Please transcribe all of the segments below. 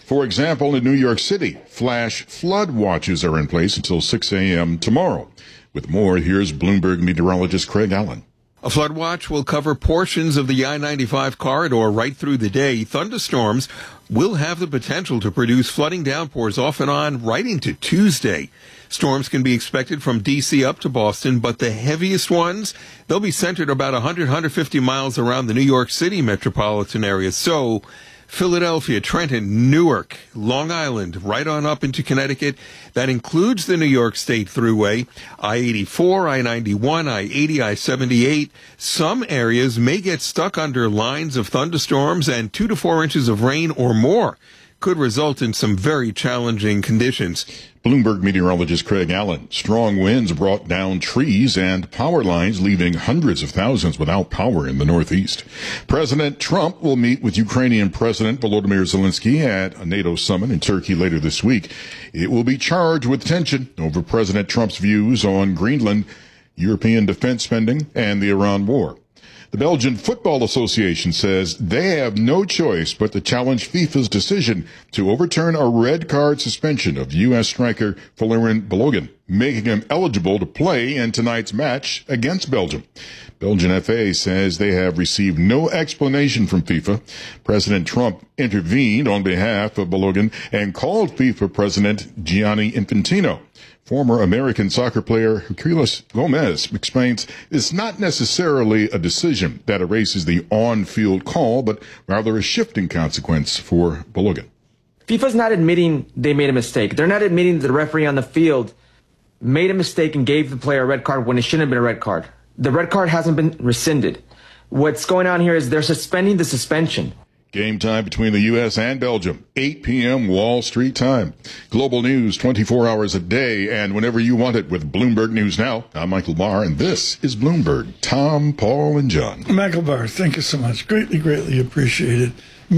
For example, in New York City, flash flood watches are in place until 6 a.m. tomorrow. With more, here's Bloomberg meteorologist Craig Allen. A flood watch will cover portions of the I-95 corridor right through the day. Thunderstorms will have the potential to produce flooding downpours off and on right into Tuesday. Storms can be expected from D.C. up to Boston, but the heaviest ones, they'll be centered about 150 miles around the New York City metropolitan area. So Philadelphia, Trenton, Newark, Long Island, right on up into Connecticut. That includes the New York State Thruway, I-84, I-91, I-80, I-78. Some areas may get stuck under lines of thunderstorms, and 2 to 4 inches of rain or more could result in some very challenging conditions. Bloomberg meteorologist Craig Allen. Strong winds brought down trees and power lines, leaving hundreds of thousands without power in the Northeast. President Trump will meet with Ukrainian President Volodymyr Zelensky at a NATO summit in Turkey later this week. It will be charged with tension over President Trump's views on Greenland, European defense spending, and the Iran war. The Belgian Football Association says they have no choice but to challenge FIFA's decision to overturn a red card suspension of U.S. striker Valérien Balogun, making him eligible to play in tonight's match against Belgium. Belgian FA says they have received no explanation from FIFA. President Trump intervened on behalf of Balogun and called FIFA President Gianni Infantino. Former American soccer player Herculez Gomez explains it's not necessarily a decision that erases the on-field call, but rather a shifting consequence for Balogun. FIFA's not admitting they made a mistake. They're not admitting that the referee on the field made a mistake and gave the player a red card when it shouldn't have been a red card. The red card hasn't been rescinded. What's going on here is they're suspending the suspension. Game time between the U.S. and Belgium, 8 p.m. Wall Street time. Global news 24 hours a day and whenever you want it with Bloomberg News Now. I'm Michael Barr, and this is Bloomberg. Tom, Paul, and John. Michael Barr, thank you so much. Greatly appreciated.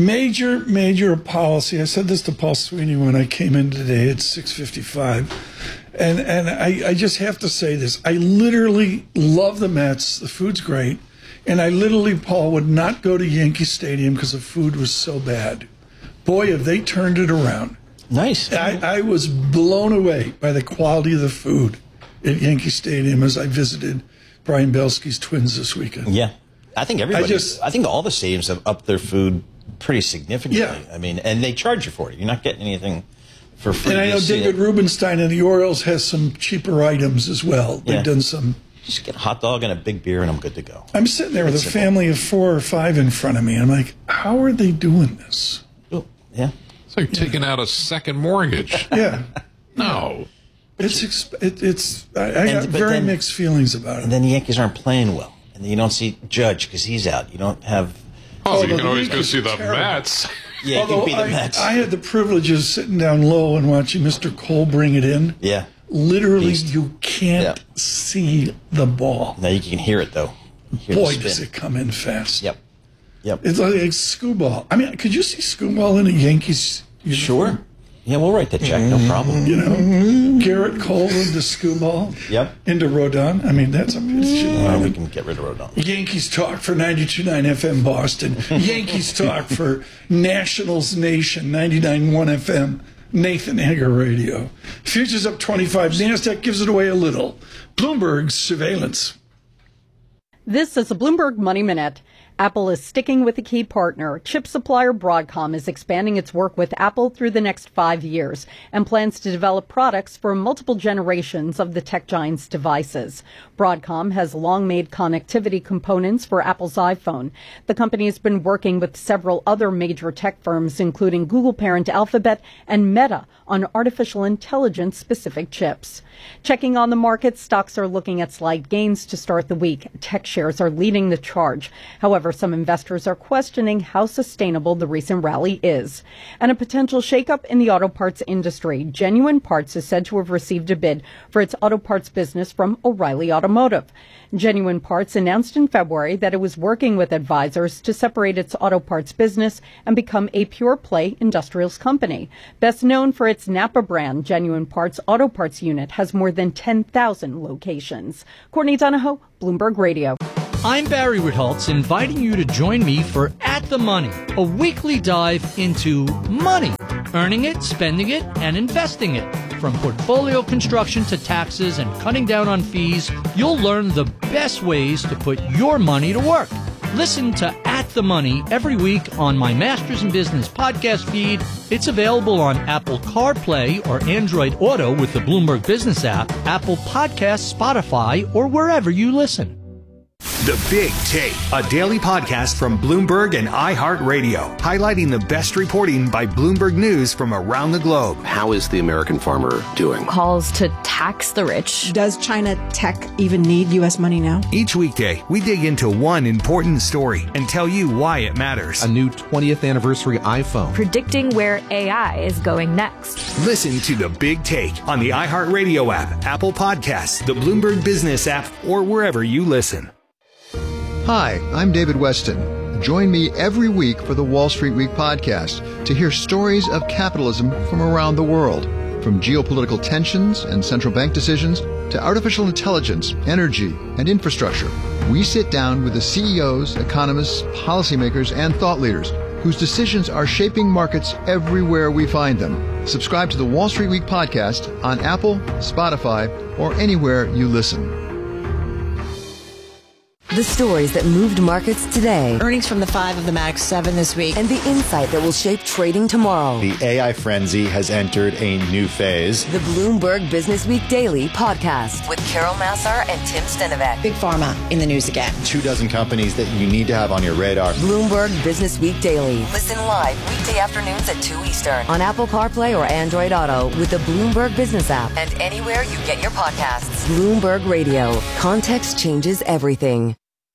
Major policy. I said this to Paul Sweeney when I came in today at 6:55. And I just have to say this. I literally love the Mets. The food's great. And I literally, Paul, would not go to Yankee Stadium because the food was so bad. Boy, have they turned it around. Nice. I was blown away by the quality of the food at Yankee Stadium as I visited Brian Belsky's Twins this weekend. Yeah. I think everybody, I think all the stadiums have upped their food pretty significantly. Yeah. I mean, and they charge you for it. You're not getting anything for free. And I know David Rubenstein and the Orioles has some cheaper items as well. They've done some. Just get a hot dog and a big beer, and I'm good to go. I'm sitting there with a family of 4 or 5 in front of me. I'm like, how are they doing this? Oh, yeah. It's like taking out a second mortgage. Yeah. No. I got very mixed feelings about it. And then the Yankees aren't playing well. And then you don't see Judge because he's out. You don't have... Oh, you can always go see the Mets. Yeah, you can beat the Mets. I had the privilege of sitting down low and watching Mr. Cole bring it in. Yeah. Literally, you can't see the ball. No, you can hear it, though. Boy, does it come in fast. Yep. It's like Scooball. I mean, could you see Scooball in a Yankees uniform? Sure. Yeah, we'll write that check. No problem. You know, Garrett Cole into Scooball. Yep. Into Rodon. I mean, that's a shit. We can get rid of Rodon. Yankees talk for 92.9 FM Boston. Yankees talk for Nationals Nation 99.1 FM. Nathan Hager Radio. Futures up 25. NASDAQ gives it away a little. Bloomberg surveillance. This is a Bloomberg Money Minute. Apple is sticking with a key partner. Chip supplier Broadcom is expanding its work with Apple through the next 5 years and plans to develop products for multiple generations of the tech giant's devices. Broadcom has long made connectivity components for Apple's iPhone. The company has been working with several other major tech firms, including Google parent Alphabet and Meta, on artificial intelligence-specific chips. Checking on the market, stocks are looking at slight gains to start the week. Tech shares are leading the charge. However, some investors are questioning how sustainable the recent rally is. And a potential shakeup in the auto parts industry. Genuine Parts is said to have received a bid for its auto parts business from O'Reilly Automotive. Genuine Parts announced in February that it was working with advisors to separate its auto parts business and become a pure-play industrials company. Best known for its Napa brand, Genuine Parts Auto Parts unit has more than 10,000 locations. Courtney Donahoe, Bloomberg Radio. I'm Barry Ritholtz, inviting you to join me for At the Money, a weekly dive into money, earning it, spending it, and investing it. From portfolio construction to taxes and cutting down on fees, you'll learn the best ways to put your money to work. Listen to At the Money every week on my Masters in Business podcast feed. It's available on Apple CarPlay or Android Auto with the Bloomberg Business app, Apple Podcasts, Spotify, or wherever you listen. The Big Take, a daily podcast from Bloomberg and iHeartRadio, highlighting the best reporting by Bloomberg News from around the globe. How is the American farmer doing? Calls to tax the rich. Does China tech even need U.S. money now? Each weekday, we dig into one important story and tell you why it matters. A new 20th anniversary iPhone. Predicting where AI is going next. Listen to The Big Take on the iHeartRadio app, Apple Podcasts, the Bloomberg Business app, or wherever you listen. Hi, I'm David Weston. Join me every week for the Wall Street Week podcast to hear stories of capitalism from around the world, from geopolitical tensions and central bank decisions to artificial intelligence, energy, and infrastructure. We sit down with the CEOs, economists, policymakers, and thought leaders whose decisions are shaping markets everywhere we find them. Subscribe to the Wall Street Week podcast on Apple, Spotify, or anywhere you listen. The stories that moved markets today. Earnings from the 5 of the Max 7 this week. And the insight that will shape trading tomorrow. The AI frenzy has entered a new phase. The Bloomberg Business Week Daily podcast with Carol Massar and Tim Stenovec. Big Pharma in the news again. 24 companies that you need to have on your radar. Bloomberg Business Week Daily. Listen live weekday afternoons at 2 Eastern on Apple CarPlay or Android Auto with the Bloomberg Business app and anywhere you get your podcasts. Bloomberg Radio. Context changes everything.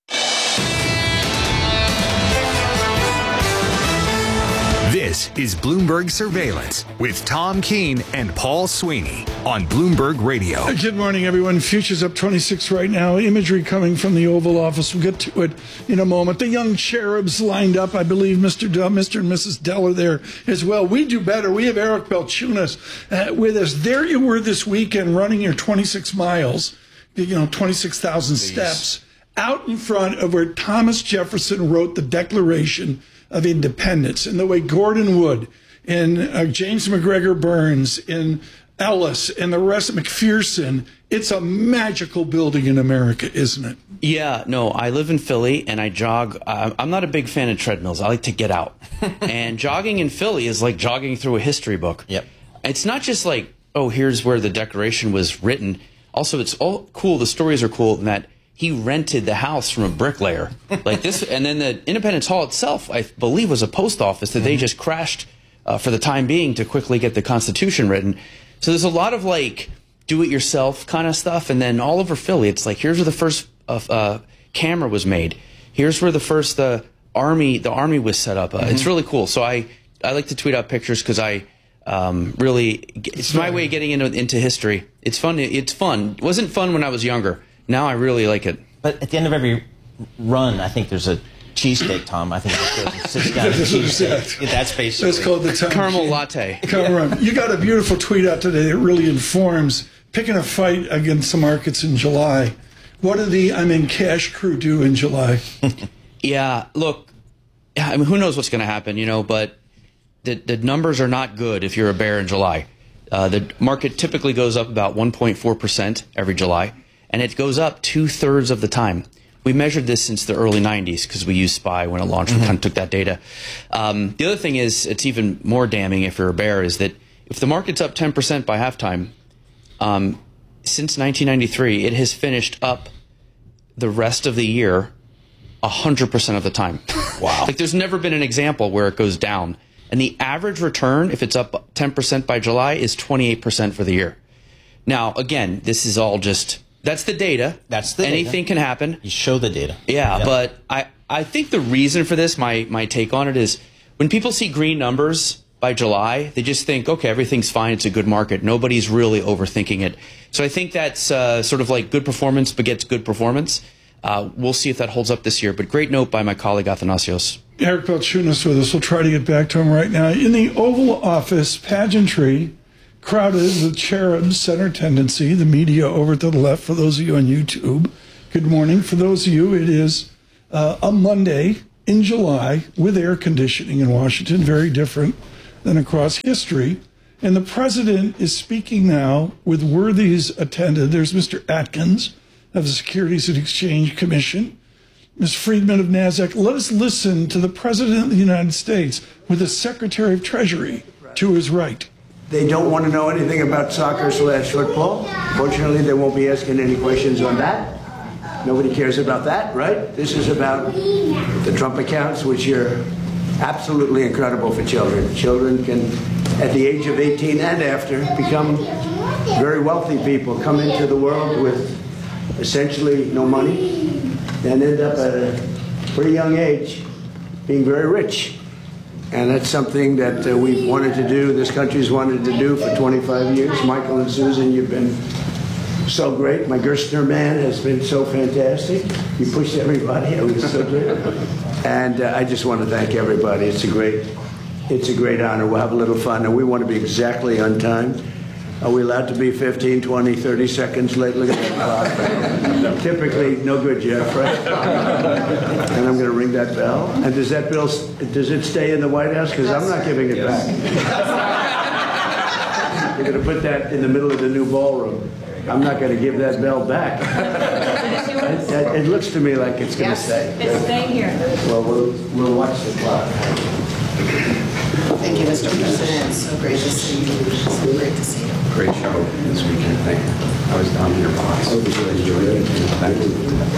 This is Bloomberg Surveillance with Tom Keene and Paul Sweeney on Bloomberg Radio. Good morning, everyone. Futures up 26 right now. Imagery coming from the Oval Office. We'll get to it in a moment. The young cherubs lined up. I believe Mr. and Mrs. Dell are there as well. We do better. We have Eric Balchunas with us. There you were this weekend running your 26 miles, 26,000 steps out in front of where Thomas Jefferson wrote the Declaration of Independence, and the way Gordon Wood and James McGregor Burns and Ellis and the rest of McPherson, it's a magical building in America, isn't it? Yeah, no, I live in Philly and I jog. I'm not a big fan of treadmills. I like to get out. And jogging in Philly is like jogging through a history book. Yep. It's not just like, oh, here's where the Declaration was written. Also, it's all cool. The stories are cool in that he rented the house from a bricklayer like this. And then the Independence Hall itself, I believe, was a post office that they just crashed for the time being to quickly get the Constitution written. So there's a lot of like do-it-yourself kind of stuff. And then all over Philly, it's like, here's where the first camera was made. Here's where the first the army was set up. It's really cool. So I like to tweet out pictures because it's my way of getting into history. It's fun. It's fun. It wasn't fun when I was younger. Now I really like it. But at the end of every run, I think there's a cheesesteak, Tom. I think it sits down and cheesesteak. That's basically. That's called the Tom caramel latte. You got a beautiful tweet out today that really informs picking a fight against the markets in July. What did the I'm in cash crew do in July? Yeah, look, I mean, who knows what's going to happen, but the numbers are not good if you're a bear in July. The market typically goes up about 1.4% every July. And it goes up 2/3 of the time. We measured this since the early 90s because we used SPY when it launched. We kind of took that data. The other thing is, it's even more damning if you're a bear, is that if the market's up 10% by halftime, since 1993, it has finished up the rest of the year 100% of the time. Wow. Like there's never been an example where it goes down. And the average return, if it's up 10% by July, is 28% for the year. Now, again, this is all just... That's the data. Anything can happen. You show the data. Yeah, but I think the reason for this, my take on it is, when people see green numbers by July, they just think, okay, everything's fine. It's a good market. Nobody's really overthinking it. So I think that's sort of like good performance begets good performance. We'll see if that holds up this year. But great note by my colleague Athanasios. Eric Balchunas with us. We'll try to get back to him right now. In the Oval Office, pageantry, crowded with cherubs, center tendency, the media over to the left for those of you on YouTube. Good morning. For those of you, it is a Monday, in July with air conditioning in Washington, very different than across history. And the president is speaking now with worthies attended. There's Mr. Atkins of the Securities and Exchange Commission, Ms. Friedman of NASDAQ. Let us listen to the President of the United States with the Secretary of Treasury to his right. They don't want to know anything about soccer/football. Fortunately, they won't be asking any questions on that. Nobody cares about that, right? This is about the Trump accounts, which are absolutely incredible for children. Children can, at the age of 18 and after, become very wealthy people, come into the world with essentially no money, and end up at a pretty young age being very rich. And that's something that we've wanted to do, this country's wanted to do for 25 years. Michael and Susan, you've been so great. My Gerstner man has been so fantastic. You pushed everybody. It was so good. And I just want to thank everybody. It's a great honor. We'll have a little fun. And we want to be exactly on time. Are we allowed to be 15, 20, 30 seconds late? Look at that clock. Typically, no good, Jeff, right? And I'm going to ring that bell. And does it stay in the White House? Because I'm not giving it back. You're going to put that in the middle of the new ballroom. I'm not going to give that bell back. It looks to me like it's going to stay. It's staying here. Well, we'll watch the clock. Thank you, Mr. President. It's so great to see you. So great to see you. Great show this weekend. Thank you. I was down in your box. I really enjoyed it. Thank you.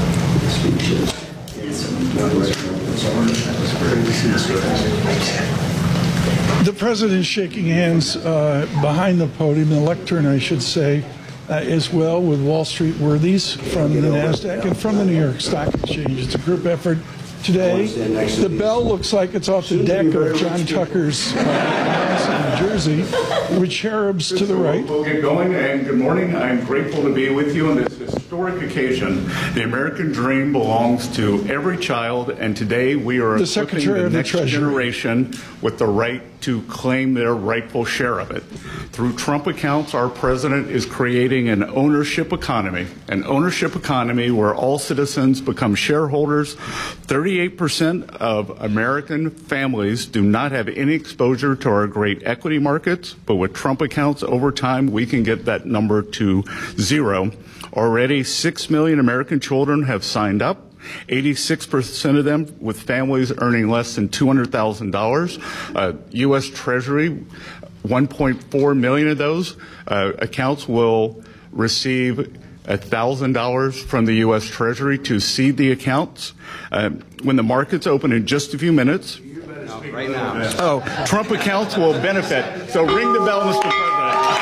The president is shaking hands behind the podium, the lectern, I should say, as well, with Wall Street worthies from the NASDAQ and from the New York Stock Exchange. It's a group effort today. The bell looks like it's off the deck of John Tucker's house in New Jersey, with cherubs to the right. We'll get going, and good morning. I'm grateful to be with you on this historic occasion. The American dream belongs to every child, and today we are equipping the next generation with the right to claim their rightful share of it. Through Trump accounts, our president is creating an ownership economy where all citizens become shareholders. 38% of American families do not have any exposure to our great equity markets, but with Trump accounts, over time, we can get that number to zero. Already, 6 million American children have signed up. 86% of them with families earning less than $200,000. U.S. Treasury, 1.4 million of those accounts will receive $1,000 from the U.S. Treasury to seed the accounts. When the markets open in just a few minutes, right now. Trump accounts will benefit. So ring the bell, Mr. President.